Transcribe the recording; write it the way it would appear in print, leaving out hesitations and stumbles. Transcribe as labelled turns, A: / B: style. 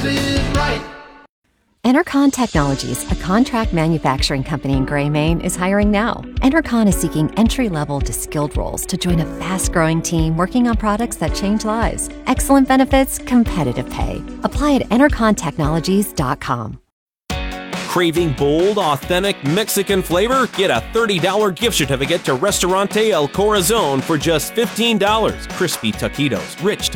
A: is right.
B: Enercon Technologies, a contract manufacturing company in Gray, Maine, is hiring now. Enercon is seeking entry-level to skilled roles to join a fast-growing team working on products that change lives. Excellent benefits, competitive pay. Apply at enercontechnologies.com.
C: Craving bold, authentic Mexican flavor? Get a $30 gift certificate to Restaurante El Corazon for just $15. Crispy taquitos, rich